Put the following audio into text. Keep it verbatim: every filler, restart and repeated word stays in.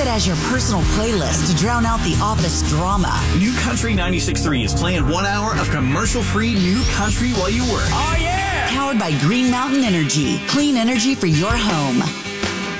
it as your personal playlist to drown out the office drama. New Country ninety-six point three is playing one hour of commercial-free new country while you work. Oh, yeah! Powered by Green Mountain Energy. Clean energy for your home.